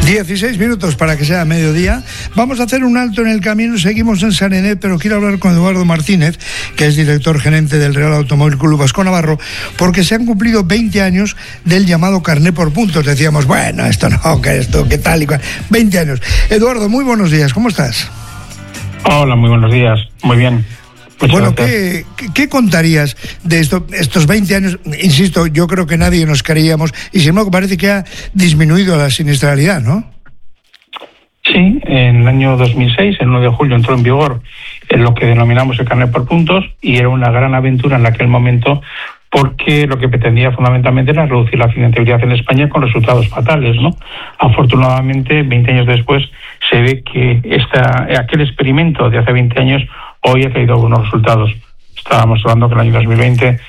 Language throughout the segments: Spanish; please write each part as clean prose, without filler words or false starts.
16 minutos para que sea mediodía. Vamos a hacer un alto en el camino, seguimos en San Enet, pero quiero hablar con Eduardo Martínez, que es director gerente del Real Automóvil Club Vasco Navarro, porque se han cumplido 20 años del llamado carné por puntos. Decíamos, bueno, esto no, que esto, qué tal y cual. 20 años. Eduardo, muy buenos días, ¿cómo estás? Hola, muy buenos días, muy bien. Bueno, ¿qué contarías de estos 20 años? Insisto, yo creo que nadie nos creíamos, y sin embargo parece que ha disminuido la siniestralidad, ¿no? Sí, en el año 2006, el 9 de julio, entró en vigor lo que denominamos el carnet por puntos, y era una gran aventura en aquel momento, porque lo que pretendía fundamentalmente era reducir la accidentabilidad en España con resultados fatales, ¿no? Afortunadamente, 20 años después, se ve que aquel experimento de hace 20 años hoy ha traído algunos resultados. Estábamos hablando que el año 2020,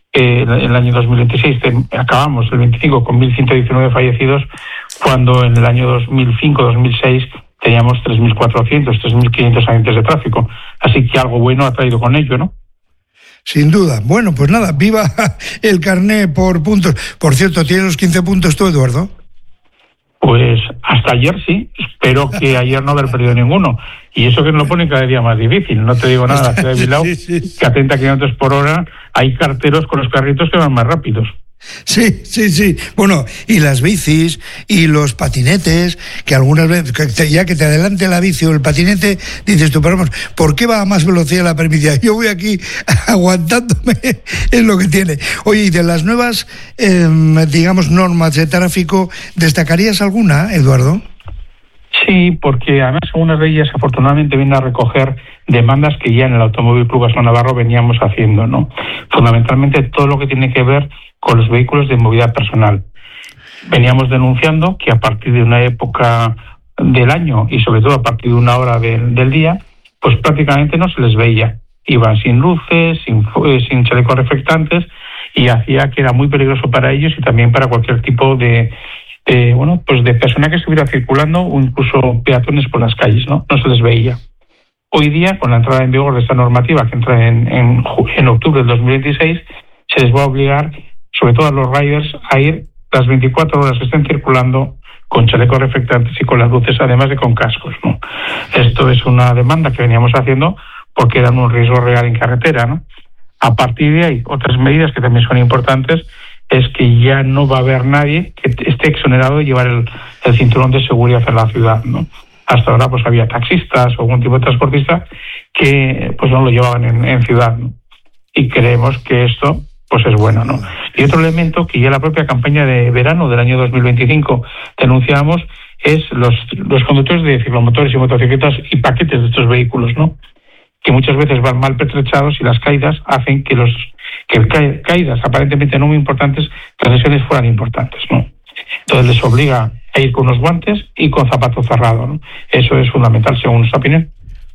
el año 2026, acabamos el 25 con 1.119 fallecidos, cuando en el año 2005-2006 teníamos 3.400, 3.500 accidentes de tráfico. Así que algo bueno ha traído con ello, ¿no? Sin duda. Bueno, pues nada, viva el carné por puntos. Por cierto, ¿tienes los 15 puntos tú, Eduardo? Pues hasta ayer sí, espero que ayer no haber perdido ninguno. Y eso que nos lo pone cada día más difícil. No te digo nada, la ciudad de Bilbao, sí. Que a 30 km por hora hay carteros con los carritos que van más rápidos. Sí. Bueno, y las bicis y los patinetes, que algunas veces, ya que te adelante la bici o el patinete, dices tú, pero vamos, ¿por qué va a más velocidad la permitida? Yo voy aquí aguantándome, es lo que tiene. Oye, y de las nuevas, digamos, normas de tráfico, ¿destacarías alguna, Eduardo? Sí, porque además algunas de ellas afortunadamente vienen a recoger demandas que ya en el Automóvil Club Vasco Navarro veníamos haciendo, ¿no? Fundamentalmente todo lo que tiene que ver con los vehículos de movilidad personal. Veníamos denunciando que a partir de una época del año y sobre todo a partir de una hora del día, pues prácticamente no se les veía. Iban sin luces, sin chalecos reflectantes, y hacía que era muy peligroso para ellos y también para cualquier tipo de persona que estuviera circulando o incluso peatones por las calles, ¿no? No se les veía. Hoy día, con la entrada en vigor de esta normativa que entra en octubre del 2026, se les va a obligar, sobre todo a los riders, a ir las 24 horas que estén circulando con chalecos reflectantes y con las luces, además de con cascos, ¿no? Esto es una demanda que veníamos haciendo porque eran un riesgo real en carretera, ¿no? A partir de ahí, otras medidas que también son importantes es que ya no va a haber nadie que esté exonerado de llevar el cinturón de seguridad en la ciudad, ¿no? Hasta ahora pues había taxistas o algún tipo de transportista que pues no lo llevaban en ciudad, ¿no? Y creemos que esto pues es bueno, ¿no? Y otro elemento que ya en la propia campaña de verano del año 2025 denunciamos es los conductores de ciclomotores y motocicletas y paquetes de estos vehículos, ¿no? Que muchas veces van mal pertrechados y las caídas hacen que caídas aparentemente no muy importantes, las lesiones fueran importantes, ¿no? Entonces les obliga a ir con unos guantes y con zapato cerrado, ¿no? Eso es fundamental, según nuestra opinión.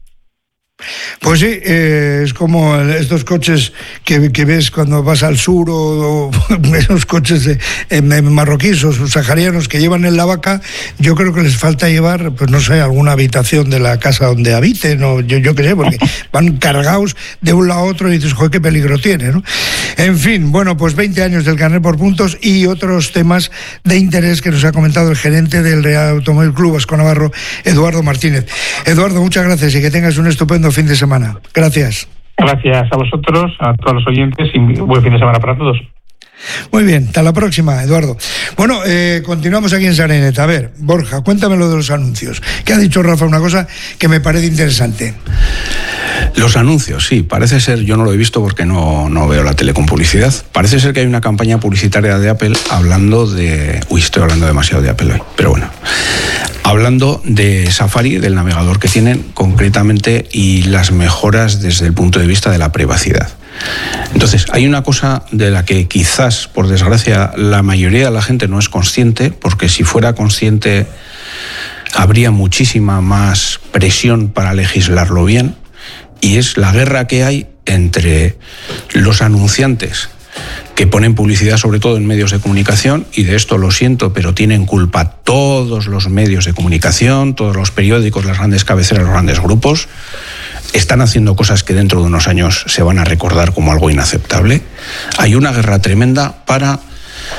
Pues sí, es como estos coches que ves cuando vas al sur o esos coches marroquíes o saharianos que llevan en la vaca. Yo creo que les falta llevar, pues no sé, alguna habitación de la casa donde habiten, o yo qué sé, porque van cargados de un lado a otro y dices, joder, qué peligro tiene, ¿no? En fin, bueno, pues 20 años del carnet por puntos y otros temas de interés que nos ha comentado el gerente del Real Automóvil Club Vasco Navarro, Eduardo Martínez. Eduardo, muchas gracias y que tengas un estupendo fin de semana. Gracias. Gracias a vosotros, a todos los oyentes, y buen fin de semana para todos. Muy bien, hasta la próxima, Eduardo. Bueno, continuamos aquí en San Enet. A ver, Borja, cuéntame lo de los anuncios. Que ha dicho Rafa una cosa que me parece interesante. Los anuncios, sí, parece ser, yo no lo he visto porque no veo la tele con publicidad. Parece ser que hay una campaña publicitaria de Apple hablando de... estoy hablando demasiado de Apple hoy, pero bueno. Hablando de Safari, del navegador que tienen concretamente y las mejoras desde el punto de vista de la privacidad. Entonces, hay una cosa de la que quizás, por desgracia, la mayoría de la gente no es consciente, porque si fuera consciente habría muchísima más presión para legislarlo bien, y es la guerra que hay entre los anunciantes que ponen publicidad sobre todo en medios de comunicación, y de esto lo siento, pero tienen culpa todos los medios de comunicación, todos los periódicos, las grandes cabeceras, los grandes grupos. Están haciendo cosas que dentro de unos años se van a recordar como algo inaceptable. Hay una guerra tremenda para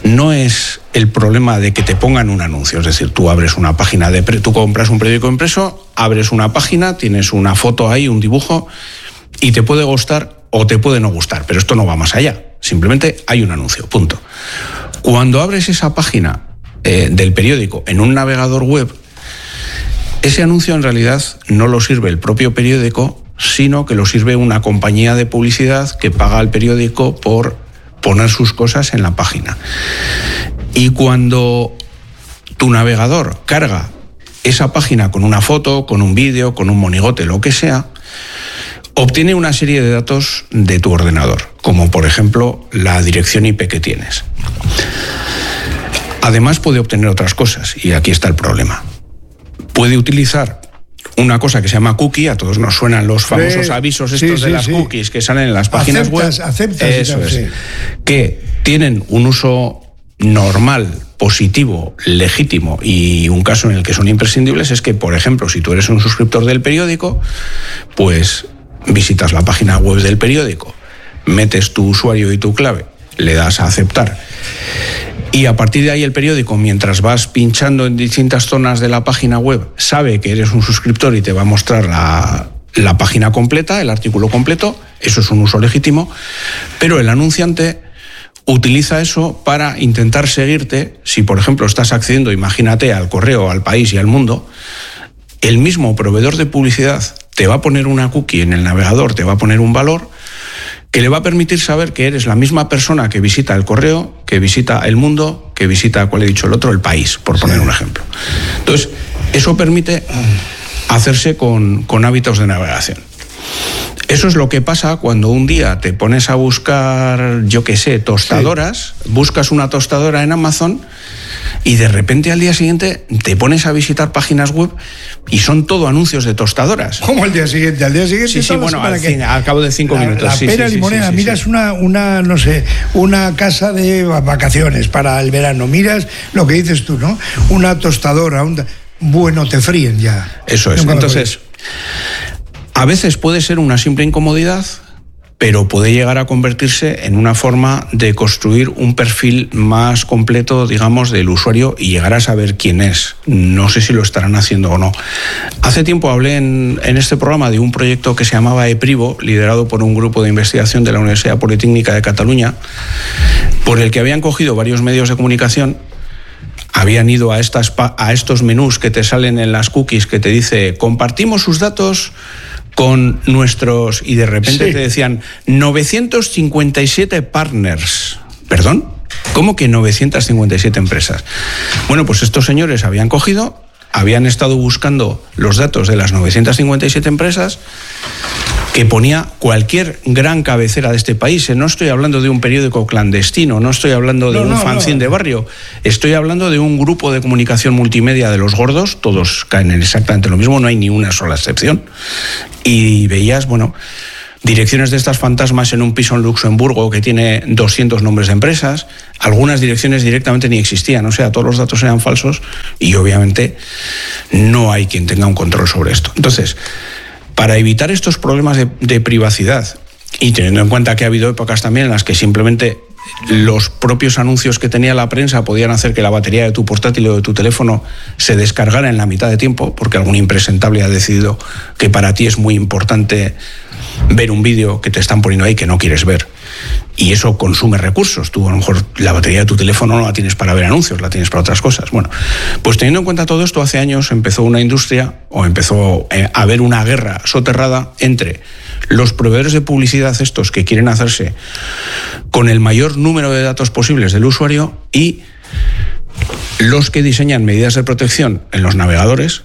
no es el problema de que te pongan un anuncio. Es decir, tú abres una página tú compras un periódico impreso, abres una página, tienes una foto ahí, un dibujo, y te puede gustar o te puede no gustar, pero esto no va más allá. Simplemente hay un anuncio, punto. Cuando abres esa página del periódico en un navegador web, ese anuncio en realidad no lo sirve el propio periódico, sino que lo sirve una compañía de publicidad que paga al periódico por poner sus cosas en la página. Y cuando tu navegador carga esa página con una foto, con un vídeo, con un monigote, lo que sea, obtiene una serie de datos de tu ordenador, como por ejemplo la dirección IP que tienes. Además puede obtener otras cosas, y aquí está el problema. Puede utilizar una cosa que se llama cookie, a todos nos suenan los famosos avisos estos de las cookies que salen en las páginas web. Eso es, que tienen un uso normal, positivo, legítimo, y un caso en el que son imprescindibles es que, por ejemplo, si tú eres un suscriptor del periódico, pues visitas la página web del periódico, metes tu usuario y tu clave, le das a aceptar, y a partir de ahí el periódico, mientras vas pinchando en distintas zonas de la página web, sabe que eres un suscriptor y te va a mostrar la página completa, el artículo completo. Eso es un uso legítimo, pero el anunciante utiliza eso para intentar seguirte. Si, por ejemplo, estás accediendo, imagínate, al Correo, al País y al Mundo, el mismo proveedor de publicidad te va a poner una cookie en el navegador, te va a poner un valor que le va a permitir saber que eres la misma persona que visita el Correo, que visita el Mundo, que visita, ¿cuál he dicho el otro? El País, por poner un ejemplo. Entonces, eso permite hacerse con hábitos de navegación. Eso es lo que pasa cuando un día te pones a buscar, yo qué sé, tostadoras, buscas una tostadora en Amazon y de repente al día siguiente te pones a visitar páginas web y son todo anuncios de tostadoras. ¿Cómo al día siguiente? Al día siguiente. Sí, bueno, al cabo de 5 minutos. La pera limonera, miras no sé, una casa de vacaciones para el verano, miras lo que dices tú, ¿no? Una tostadora, bueno, te fríen ya. Eso es. Entonces, a veces puede ser una simple incomodidad, pero puede llegar a convertirse en una forma de construir un perfil más completo, digamos, del usuario y llegar a saber quién es. No sé si lo estarán haciendo o no. Hace tiempo hablé en este programa de un proyecto que se llamaba ePrivo, liderado por un grupo de investigación de la Universidad Politécnica de Cataluña, por el que habían cogido varios medios de comunicación, habían ido a estos menús que te salen en las cookies que te dice compartimos sus datos con nuestros, y de repente te decían 957 partners. ¿Perdón? ¿Cómo que 957 empresas? Bueno, pues estos señores habían estado buscando los datos de las 957 empresas que ponía cualquier gran cabecera de este país. No estoy hablando de un periódico clandestino, no estoy hablando de un fanzine de barrio, estoy hablando de un grupo de comunicación multimedia de los gordos, todos caen en exactamente lo mismo, no hay ni una sola excepción. Y veías, direcciones de estas fantasmas en un piso en Luxemburgo que tiene 200 nombres de empresas, algunas direcciones directamente ni existían, o sea, todos los datos eran falsos y obviamente no hay quien tenga un control sobre esto. Entonces, para evitar estos problemas de privacidad y teniendo en cuenta que ha habido épocas también en las que simplemente los propios anuncios que tenía la prensa podían hacer que la batería de tu portátil o de tu teléfono se descargara en la mitad de tiempo porque algún impresentable ha decidido que para ti es muy importante ver un vídeo que te están poniendo ahí que no quieres ver. Y eso consume recursos. Tú a lo mejor la batería de tu teléfono no la tienes para ver anuncios, la tienes para otras cosas. Bueno, pues teniendo en cuenta todo esto, hace años empezó una industria o empezó a haber una guerra soterrada entre los proveedores de publicidad estos que quieren hacerse con el mayor número de datos posibles del usuario y los que diseñan medidas de protección en los navegadores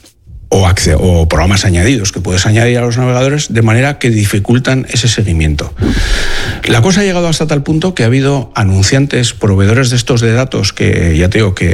o programas añadidos que puedes añadir a los navegadores de manera que dificultan ese seguimiento. La cosa ha llegado hasta tal punto que ha habido anunciantes, proveedores de estos de datos que ya te digo que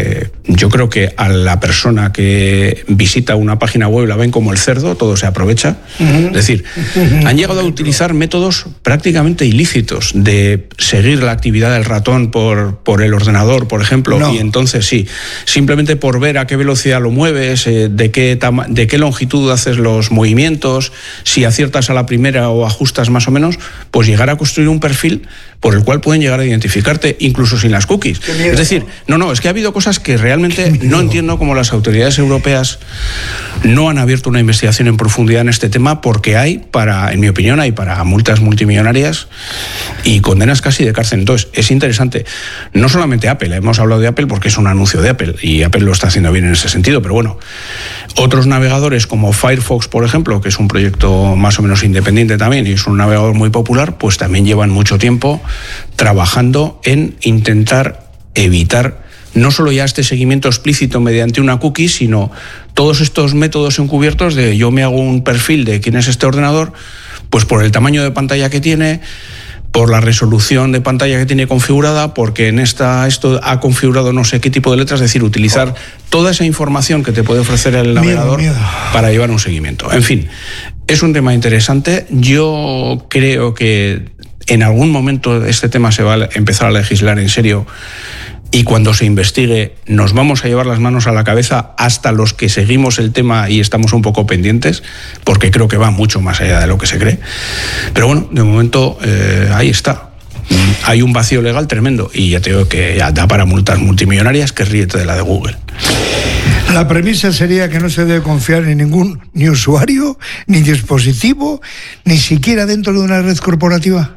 Yo creo que a la persona que visita una página web la ven como el cerdo, todo se aprovecha. Es decir, han llegado a utilizar métodos prácticamente ilícitos de seguir la actividad del ratón por el ordenador, por ejemplo, y entonces sí, simplemente por ver a qué velocidad lo mueves, de qué longitud haces los movimientos, si aciertas a la primera o ajustas más o menos, pues llegar a construir un perfil por el cual pueden llegar a identificarte, incluso sin las cookies. Es decir, es que ha habido cosas que realmente no entiendo cómo las autoridades europeas no han abierto una investigación en profundidad en este tema, porque en mi opinión, hay para multas multimillonarias y condenas casi de cárcel. Entonces, es interesante. No solamente Apple, hemos hablado de Apple porque es un anuncio de Apple y Apple lo está haciendo bien en ese sentido, pero bueno, otros navegadores como Firefox, por ejemplo, que es un proyecto más o menos independiente también y es un navegador muy popular, pues también llevan mucho tiempo trabajando en intentar evitar no solo ya este seguimiento explícito mediante una cookie, sino todos estos métodos encubiertos de yo me hago un perfil de quién es este ordenador, pues por el tamaño de pantalla que tiene, por la resolución de pantalla que tiene configurada, porque esto ha configurado no sé qué tipo de letras, es decir, utilizar toda esa información que te puede ofrecer el navegador para llevar un seguimiento. En fin, es un tema interesante. Yo creo que en algún momento este tema se va a empezar a legislar en serio, y cuando se investigue nos vamos a llevar las manos a la cabeza hasta los que seguimos el tema y estamos un poco pendientes, porque creo que va mucho más allá de lo que se cree. Pero bueno, de momento ahí está. Hay un vacío legal tremendo y ya te digo que ya da para multas multimillonarias, que ríete de la de Google. La premisa sería que no se debe confiar en ningún ni usuario, ni dispositivo, ni siquiera dentro de una red corporativa.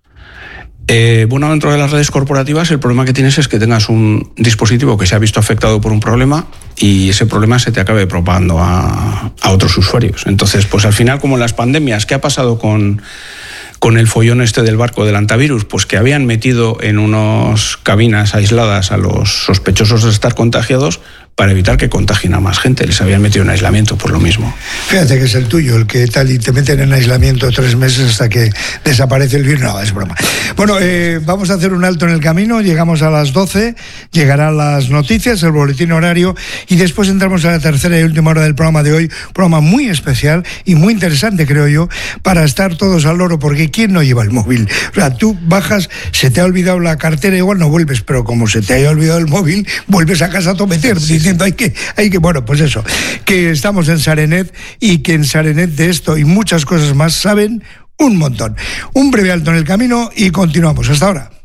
Bueno, dentro de las redes corporativas el problema que tienes es que tengas un dispositivo que se ha visto afectado por un problema y ese problema se te acabe propagando a otros usuarios. Entonces, pues al final, como en las pandemias, ¿qué ha pasado con el follón este del barco del antivirus? Pues que habían metido en unas cabinas aisladas a los sospechosos de estar contagiados para evitar que contagien a más gente. Les habían metido en aislamiento por lo mismo. Fíjate que es el tuyo, el que tal y te meten en aislamiento 3 meses hasta que desaparece el virus. No, es broma. Bueno, vamos a hacer un alto en el camino. Llegamos a las 12, llegarán las noticias, el boletín horario y después entramos a la tercera y última hora del programa de hoy. Un programa muy especial y muy interesante, creo yo, para estar todos al loro, porque ¿quién no lleva el móvil? O sea, tú bajas, se te ha olvidado la cartera, igual no vuelves, pero como se te haya olvidado el móvil, vuelves a casa a tometer, diciendo hay que, bueno, pues eso, que estamos en Sarenet y que en Sarenet de esto y muchas cosas más saben un montón. Un breve alto en el camino y continuamos. Hasta ahora.